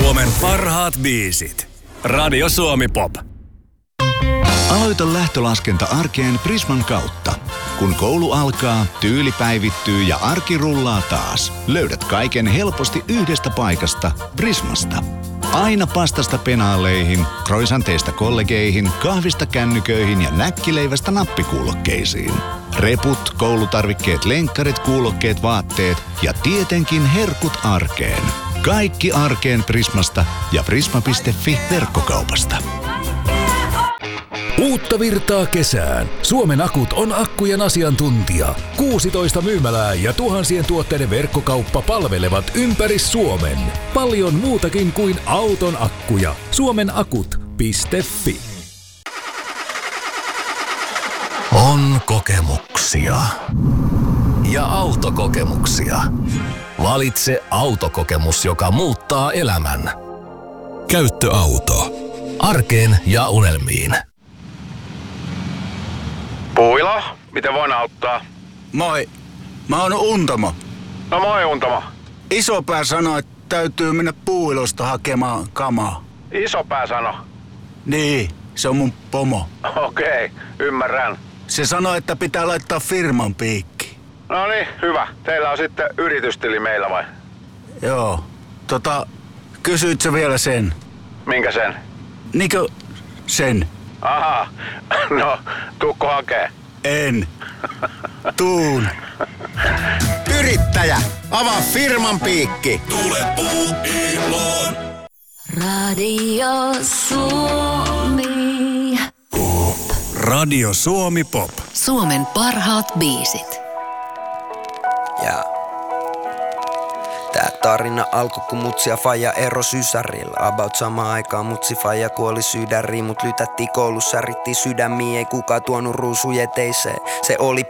Suomen parhaat biisit. Radio Suomi Pop. Aloita lähtölaskenta arkeen Prisman kautta. Kun koulu alkaa, tyyli päivittyy ja arki rullaa taas. Löydät kaiken helposti yhdestä paikasta, Prismasta. Aina pastasta penaaleihin, croissanteista kollegeihin, kahvista kännyköihin ja näkkileivästä nappikuulokkeisiin. Reput, koulutarvikkeet, lenkkarit, kuulokkeet, vaatteet ja tietenkin herkut arkeen. Kaikki arkeen Prismasta ja prisma.fi verkkokaupasta. Uutta virtaa kesään. Suomen Akut on akkujen asiantuntija. 16 myymälää ja tuhansien tuotteiden verkkokauppa palvelevat ympäri Suomen. Paljon muutakin kuin auton akkuja. Suomenakut.fi. On kokemuksia. Ja autokokemuksia. Valitse autokokemus, joka muuttaa elämän. Käyttöauto. Arkeen ja unelmiin. Puilo, miten voin auttaa? Moi, mä oon Untamo. No moi Untamo. Isopää sanoi, että täytyy mennä Puuilosta hakemaan kamaa. Isopää sano. Niin, se on mun pomo. Okei, ymmärrän. Se sanoi, että pitää laittaa firman piikki. No niin, hyvä. Teillä on sitten yritystili meillä vai? Joo, kysyit sä vielä sen? Minkä sen? Niinkö sen? Aha, no tuukko hakee? En. Tuun. Yrittäjä, avaa firman piikki. Tule Puuiloon. Radio Suomi. Radio Suomi Pop. Suomen parhaat biisit. Ja tää tarina alkoi kun mutsi ja faija ero sysärillä. About samaan aikaan mutsi faija kuoli sydäriin. Mut lytättiin koulussa, rittiin sydämiin. Ei kukaan tuonut ruusuja teiseen. Se oli